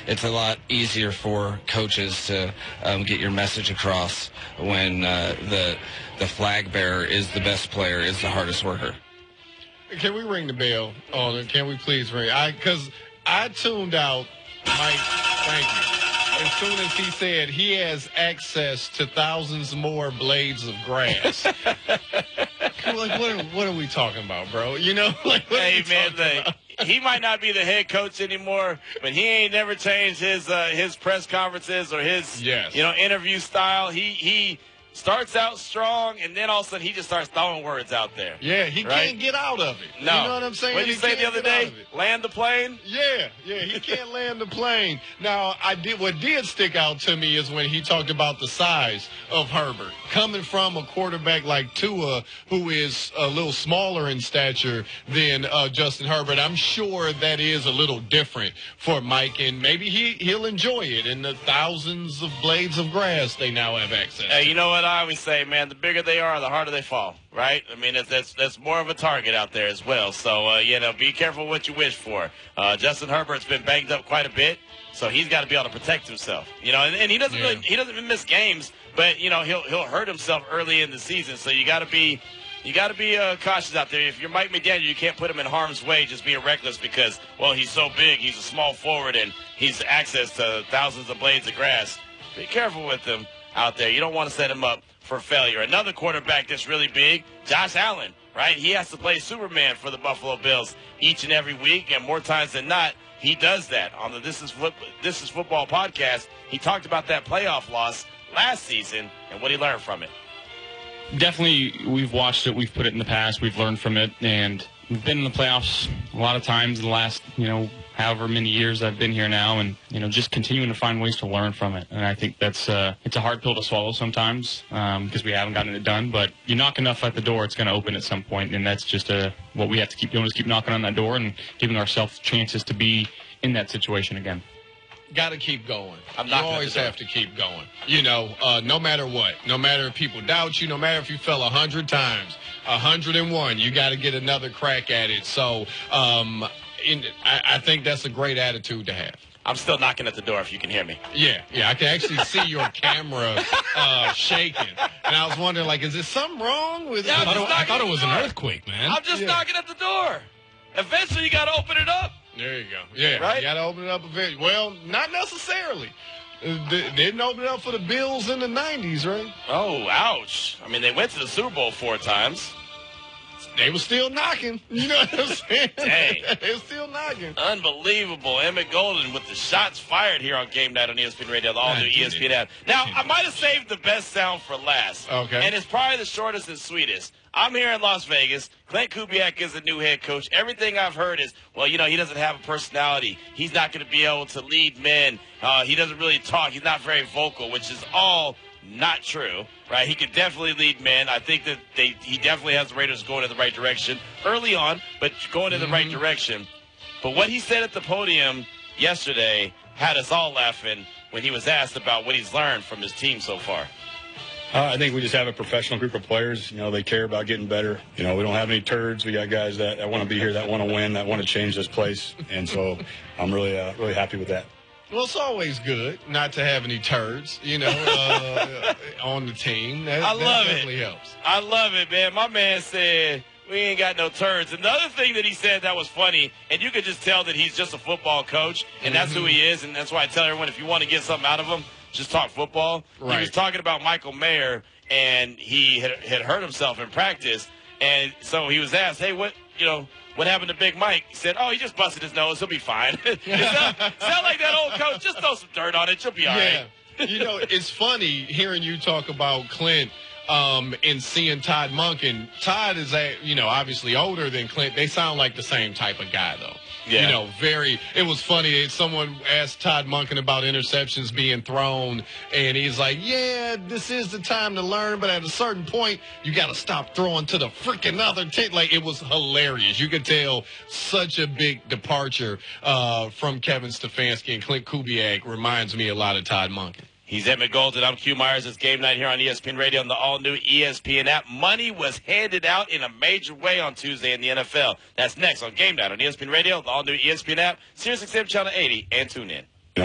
it's a lot easier for coaches to get your message across when the flag bearer is the best player, is the hardest worker. Can we ring the bell? Oh, can we please ring? Because I tuned out Mike. Thank you. As soon as he said he has access to thousands more blades of grass. Like, what are we talking about, bro? You know, like, hey, man, he might not be the head coach anymore, but he ain't never changed his press conferences or his interview style. He starts out strong, and then all of a sudden he just starts throwing words out there. Yeah, he can't get out of it. No. You know what I'm saying? What did you say the other day? Land the plane? Yeah, he can't land the plane. Now, what did stick out to me is when he talked about the size of Herbert. Coming from a quarterback like Tua, who is a little smaller in stature than Justin Herbert, I'm sure that is a little different for Mike, and maybe he'll enjoy it in the thousands of blades of grass they now have access to. You know what I always say, man, the bigger they are, the harder they fall, right? I mean, that's more of a target out there as well. So, be careful what you wish for. Justin Herbert's been banged up quite a bit, so he's got to be able to protect himself. And he doesn't miss games, but he'll hurt himself early in the season. So you got to be cautious out there. If you're Mike McDaniel, you can't put him in harm's way just being reckless because, well, he's so big, he's a small forward, and he's access to thousands of blades of grass. Be careful with him out there. You don't want to set him up for failure. Another quarterback that's really big, Josh Allen, right? He has to play Superman for the Buffalo Bills each and every week, and more times than not, he does that. On the This Is Football podcast, he talked about that playoff loss last season and what he learned from it. Definitely, we've watched it. We've put it in the past. We've learned from it, and we've been in the playoffs a lot of times in the last, however many years I've been here now, and just continuing to find ways to learn from it. And I think that's it's a hard pill to swallow sometimes because we haven't gotten it done. But you knock enough at the door, it's going to open at some point, and that's just what we have to keep doing is keep knocking on that door and giving ourselves chances to be in that situation again. Got to keep going. You always have to keep going. No matter what. No matter if people doubt you, no matter if you fell 100 times, 101, you got to get another crack at it. So I think that's a great attitude to have. I'm still knocking at the door if you can hear me. Yeah. I can actually see your camera shaking. And I was wondering, is there something wrong with it? I thought it was an earthquake, man. I'm just knocking at the door. Eventually, you got to open it up. There you go. Yeah, right? You got to open it up eventually. Well, not necessarily. Didn't open it up for the Bills in the 90s, right? Oh, ouch. I mean, they went to the Super Bowl 4 times. They were still knocking. You know what I'm saying? Dang. They were still knocking. Unbelievable. Emmett Golden with the shots fired here on Game Night on ESPN Radio, the all-new ESPN app. Now, I might have saved the best sound for last. Okay. And it's probably the shortest and sweetest. I'm here in Las Vegas. Clint Kubiak is the new head coach. Everything I've heard is, he doesn't have a personality. He's not going to be able to lead men. He doesn't really talk. He's not very vocal, which is all not true, right? He could definitely lead men. I think that he definitely has the Raiders going in the right direction early on, but going in the right direction. But what he said at the podium yesterday had us all laughing when he was asked about what he's learned from his team so far. I think we just have a professional group of players. They care about getting better. We don't have any turds. We got guys that want to be here, that want to win, that want to change this place. And so I'm really happy with that. Well, it's always good not to have any turds, on the team. That definitely helps. I love it, man. My man said we ain't got no turds. And the other thing that he said that was funny, and you could just tell that he's just a football coach, and that's who he is, and that's why I tell everyone if you want to get something out of him, just talk football. Right. He was talking about Michael Mayer, and he had hurt himself in practice, and so he was asked, hey, what happened to Big Mike? He said, he just busted his nose. He'll be fine. Sound like that old coach. Just throw some dirt on it. You'll be all right. It's funny hearing you talk about Clint and seeing Todd Monken. Todd is, obviously older than Clint. They sound like the same type of guy, though. Yeah. It was funny. Someone asked Todd Monken about interceptions being thrown, and he's like, this is the time to learn, but at a certain point, you got to stop throwing to the freaking other team. It was hilarious. You could tell such a big departure from Kevin Stefanski, and Clint Kubiak reminds me a lot of Todd Monken. He's Emmett Golden. I'm Q Myers. It's Game Night here on ESPN Radio and the all-new ESPN app. Money was handed out in a major way on Tuesday in the NFL. That's next on Game Night on ESPN Radio, the all-new ESPN app, SiriusXM Channel 80, and tune in.